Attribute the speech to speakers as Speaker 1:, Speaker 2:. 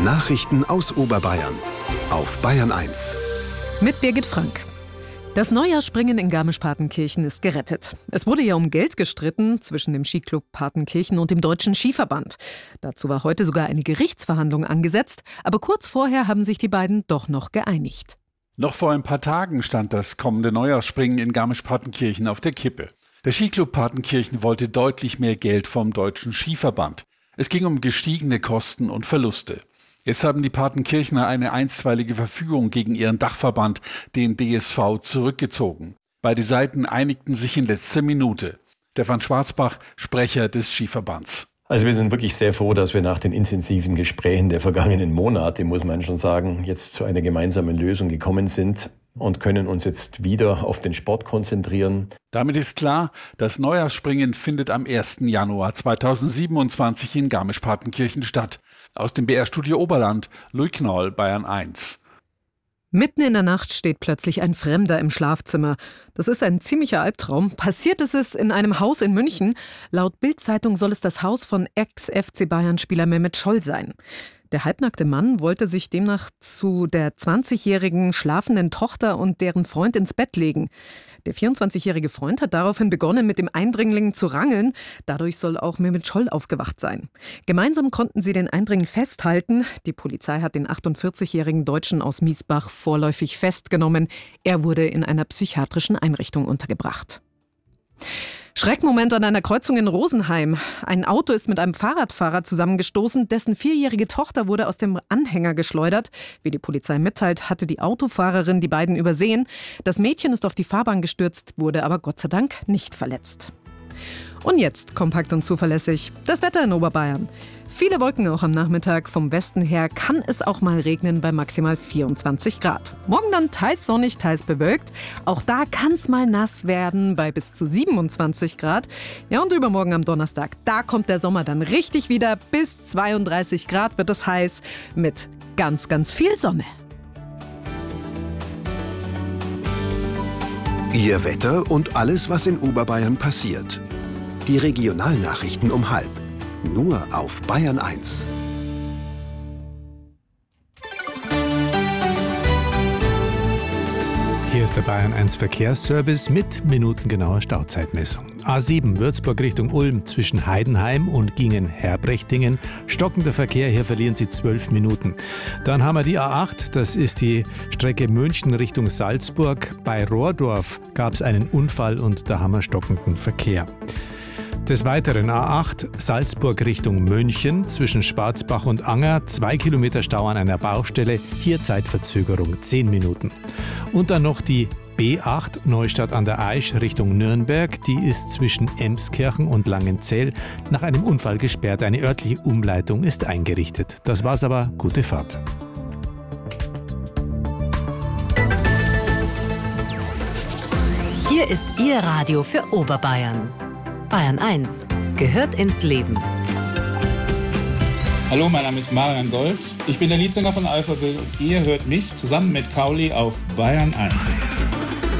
Speaker 1: Nachrichten aus Oberbayern auf Bayern 1.
Speaker 2: Mit Birgit Frank. Das Neujahrsspringen in Garmisch-Partenkirchen ist gerettet. Es wurde ja um Geld gestritten zwischen dem Skiclub Partenkirchen und dem Deutschen Skiverband. Dazu war heute sogar eine Gerichtsverhandlung angesetzt, aber kurz vorher haben sich die beiden doch noch geeinigt.
Speaker 3: Noch vor ein paar Tagen stand das kommende Neujahrsspringen in Garmisch-Partenkirchen auf der Kippe. Der Skiclub Partenkirchen wollte deutlich mehr Geld vom Deutschen Skiverband. Es ging um gestiegene Kosten und Verluste. Jetzt haben die Partenkirchner eine einstweilige Verfügung gegen ihren Dachverband, den DSV, zurückgezogen. Beide Seiten einigten sich in letzter Minute. Stefan Schwarzbach, Sprecher des Skiverbands.
Speaker 4: Also wir sind wirklich sehr froh, dass wir nach den intensiven Gesprächen der vergangenen Monate, muss man schon sagen, jetzt zu einer gemeinsamen Lösung gekommen sind und können uns jetzt wieder auf den Sport konzentrieren.
Speaker 3: Damit ist klar, das Neujahrsspringen findet am 1. Januar 2027 in Garmisch-Partenkirchen statt. Aus dem BR-Studio Oberland, Louis Knoll, Bayern 1.
Speaker 2: Mitten in der Nacht steht plötzlich ein Fremder im Schlafzimmer. Das ist ein ziemlicher Albtraum. Passiert ist es in einem Haus in München. Laut Bild-Zeitung soll es das Haus von Ex-FC-Bayern-Spieler Mehmet Scholl sein. Der halbnackte Mann wollte sich demnach zu der 20-jährigen schlafenden Tochter und deren Freund ins Bett legen. Der 24-jährige Freund hat daraufhin begonnen, mit dem Eindringling zu rangeln. Dadurch soll auch Mehmet Scholl aufgewacht sein. Gemeinsam konnten sie den Eindringling festhalten. Die Polizei hat den 48-jährigen Deutschen aus Miesbach vorläufig festgenommen. Er wurde in einer psychiatrischen Einrichtung untergebracht. Schreckmoment an einer Kreuzung in Rosenheim. Ein Auto ist mit einem Fahrradfahrer zusammengestoßen, dessen 4-jährige Tochter wurde aus dem Anhänger geschleudert. Wie die Polizei mitteilt, hatte die Autofahrerin die beiden übersehen. Das Mädchen ist auf die Fahrbahn gestürzt, wurde aber Gott sei Dank nicht verletzt. Und jetzt kompakt und zuverlässig das Wetter in Oberbayern. Viele Wolken auch am Nachmittag. Vom Westen her kann es auch mal regnen bei maximal 24 Grad. Morgen dann teils sonnig, teils bewölkt. Auch da kann es mal nass werden bei bis zu 27 Grad. Ja, und übermorgen am Donnerstag, da kommt der Sommer dann richtig wieder. Bis 32 Grad wird es heiß mit ganz, ganz viel Sonne.
Speaker 1: Ihr Wetter und alles, was in Oberbayern passiert. Die Regionalnachrichten um 12:30. Nur auf Bayern 1.
Speaker 5: Hier ist der Bayern 1 Verkehrsservice mit minutengenauer Stauzeitmessung. A7 Würzburg Richtung Ulm zwischen Heidenheim und Gingen-Herbrechtingen. Stockender Verkehr, hier verlieren Sie 12 Minuten. Dann haben wir die A8, das ist die Strecke München Richtung Salzburg. Bei Rohrdorf gab es einen Unfall und da haben wir stockenden Verkehr. Des Weiteren A8 Salzburg Richtung München zwischen Schwarzbach und Anger. 2 Kilometer Stau an einer Baustelle. Hier Zeitverzögerung 10 Minuten. Und dann noch die B8 Neustadt an der Aisch Richtung Nürnberg. Die ist zwischen Emskirchen und Langenzell nach einem Unfall gesperrt. Eine örtliche Umleitung ist eingerichtet. Das war's aber. Gute Fahrt.
Speaker 6: Hier ist Ihr Radio für Oberbayern. Bayern 1 gehört ins Leben.
Speaker 7: Hallo, mein Name ist Marian Golz. Ich bin der Leadsänger von Alphaville und ihr hört mich zusammen mit Kauli auf Bayern 1.